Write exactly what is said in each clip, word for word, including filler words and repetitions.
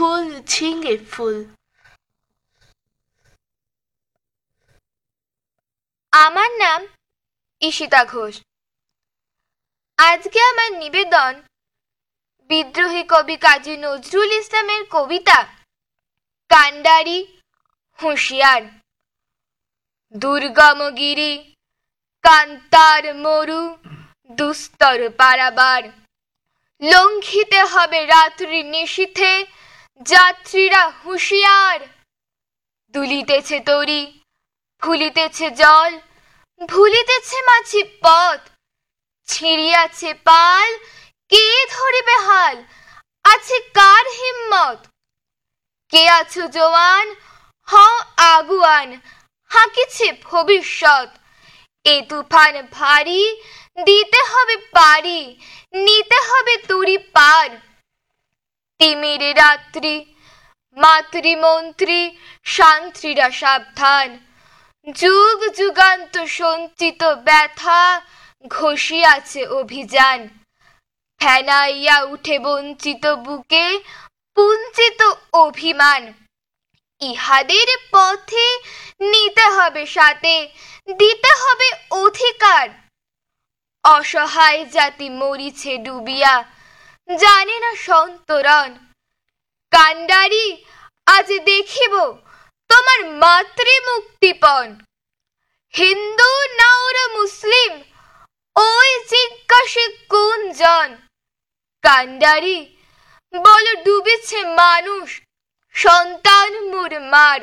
ফুল ঝিঙে ফুল। আমার নাম ঈশিতা ঘোষ। আজকে আমার নিবেদন বিদ্রোহী কবি কাজী নজরুল ইসলামের কবিতা কান্ডারি হুঁশিয়ার। দুর্গমগিরি কান্তার মরু দুস্তর পারাবার, লঙ্ঘিতে হবে রাত্রি নিশীথে যাত্রীরা হুঁশিয়ার। দুলিতেছে তরি ফুলিতেছে জল, ভুলিতেছে মাঝি পথ, ছিঁড়িয়াছে পাল কে ধরিবে হাল, আছে কার হিম্মত। কে আছো জওয়ান হও আগুয়ান, হাঁকিছে ভবিষ্যৎ। এ তুফান ভারী দিতে হবে পারি, নিতে হবে তরি পার। তিমির রাত্রি মাতৃমন্ত্রী শান্ত্রীরা সাবধান, যুগ যুগান্ত সঞ্চিত ব্যথা ঘষিয়াছে অভিযান। ফেনাইয়া উঠে বঞ্চিত বুকে পুঞ্চিত অভিমান, ইহাদের পথে নিতে হবে সাথে, দিতে হবে অধিকার। অসহায় জাতি মরিছে ডুবিয়া, জানে না সন্তরণ। কান্ডারি আজ দেখিব তোমার মাতৃমুক্তিপণ। হিন্দু না ওরা মুসলিম ওই জিজ্ঞাসে কোন জন। কান্ডারি বল ডুবেছে মানুষ সন্তান মোর মার।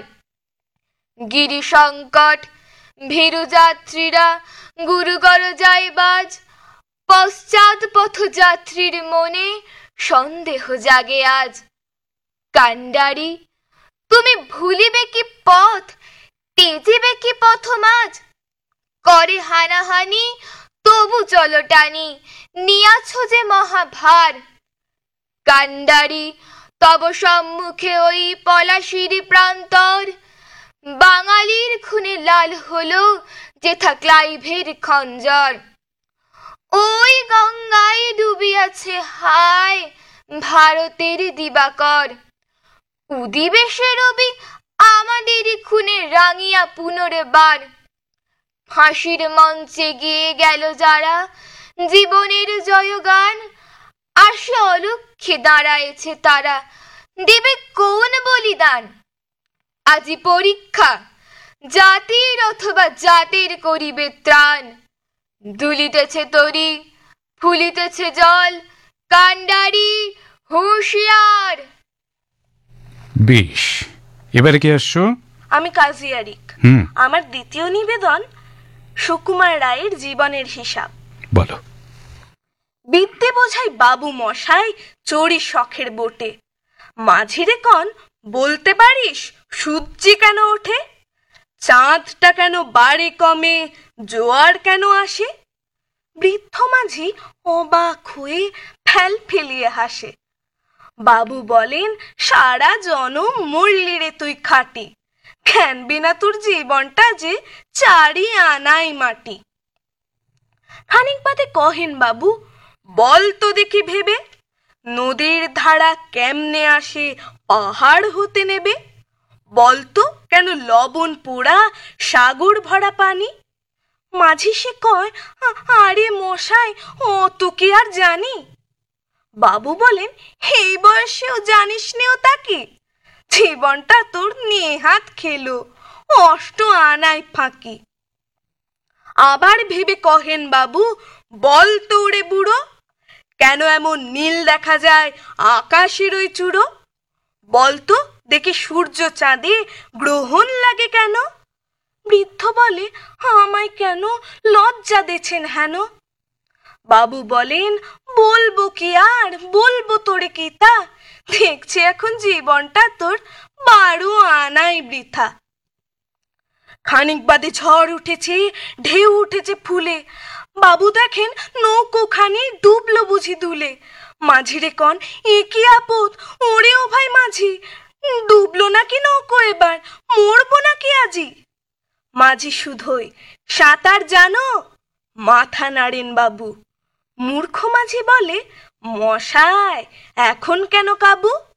গিরি সংকট ভীরু যাত্রীরা গুরুগর যাইবাজ, পশ্চাৎ পথযাত্রীর মনে সন্দেহ জাগে আজ। কান্ডারি তুমি ভুলিবে কি পথ, তেজিবে কি পথ মাঝ। করে হানাহানি তবু চলো টানি, নিয়াছ যে মহাভার। কান্ডারি তব সম্মুখে ওই পলাশির প্রান্তর, বাঙালির খুনে লাল হলো যেথা ক্লাইভের খঞ্জর। ওই গঙ্গায় ডুবিয়াছে হায় ভারতের দিবাকর, উদিবে সে রবি আমাদের খুনে রাঙিয়া পুনর্বার। ফাঁসির মঞ্চে গিয়ে গেল যারা জীবনের জয়গান, আসে অলক্ষ্যে দাঁড়ায়েছে তারা, দেবে কোন বলিদান। আজি পরীক্ষা জাতির অথবা জাতির করিবে ত্রাণ। দুলিতেছে তরি ফুলিতেছে জল, কান্ডারি হুঁশিয়ার। বেশ, এবারে কি আসছো? আমি কাজী আরিক। হুম আমার দ্বিতীয় নিবেদন সুকুমার রায়ের জীবনের হিসাব। বলো। বিদ্যে বোঝাই বাবু মশাই চড়ি শখের বোটে, মাঝিরে কন বলতে পারিস সূর্যি কেন ওঠে, চাঁদটা কেন বাড়ে কমে, জোয়ার কেন আসে। বৃদ্ধ মাঝি অবাক হয়ে ফেল ফেলিয়ে হাসে। বাবু বলেন সারা জনম মরলি রে তুই খাটি, খ্যানবি না তোর জীবনটা যে চারি আনাই মাটি। খানিক বাদে কহেন বাবু বল তো দেখি ভেবে, নদীর ধারা কেমনে আসে পাহাড় হতে নেবে। বলতো কেন লবণ পোড়া সাগর ভরা পানি। মাঝি সে কয় আরে মশাই অত কি আর জানি। বাবু বলেন এই বয়সেও জানিস নেও তাকে, জীবনটা তোর নেহাত খেলো অষ্ট আনাই ফাঁকি। আবার ভেবে কহেন বাবু বল তো ওরে বুড়ো, কেন এমন নীল দেখা যায় আকাশের ওই চূড়ো। বলতো দেখি সূর্য চাঁদে গ্রহণ লাগে কেন। বৃদ্ধ বলে আমায় কেন লজ্জা দেছেন হেন। বাবু বলেন বলবো কি আর বলবো তোরে কি তা, দেখছি এখন জীবনটা তোর বারো আনাই বৃথা। খানিক বাদে ঝড় উঠেছে ঢেউ উঠেছে ফুলে, বাবু দেখেন নৌকোখানি ডুবলো বুঝি দুলে। মাঝিরে কন এ কি আপদ ওরে ও ভাই মাঝি, ডুবলো নাকি নৌকো এবার মরবো নাকি আজি। মাঝি শুধোই সাঁতার জানো, মাথা নাড়েন বাবু। মূর্খ মাঝি বলে মশাই এখন কেন কাবু।